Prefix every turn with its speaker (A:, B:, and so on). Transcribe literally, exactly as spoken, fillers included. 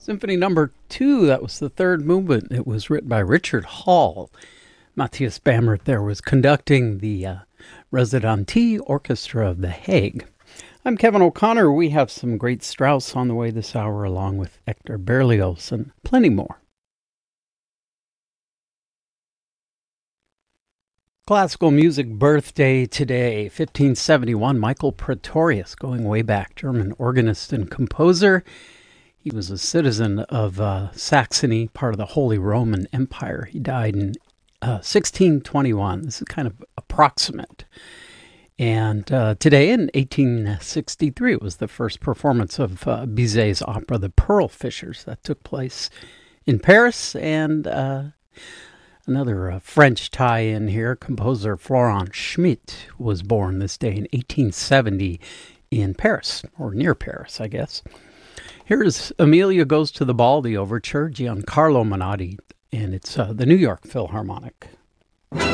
A: Symphony number two, that was the third movement. It was written by Richard Hall. Matthias Bamert there was conducting the uh, Residenti Orchestra of The Hague. I'm Kevin O'Connor. We have some great Strauss on the way this hour, along with Hector Berlioz and plenty more. Classical music birthday today, fifteen seventy-one, Michael Praetorius, going way back, German organist and composer. He was a citizen of uh, Saxony, part of the Holy Roman Empire. He died in uh, sixteen twenty-one. This is kind of approximate. And uh, today in eighteen sixty-three, it was the first performance of uh, Bizet's opera, The Pearl Fishers, that took place in Paris. And uh, another uh, French tie-in here, composer Florent Schmitt was born this day in eighteen seventy in Paris, or near Paris, I guess. Here's Amelia Goes to the Ball, the overture, Giancarlo Menotti, and it's uh, the New York Philharmonic.